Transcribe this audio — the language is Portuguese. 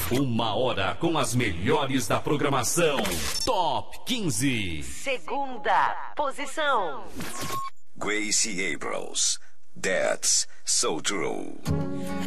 Uma hora com as melhores da programação. Top 15. Segunda posição. Gracie Abrams. That's So True.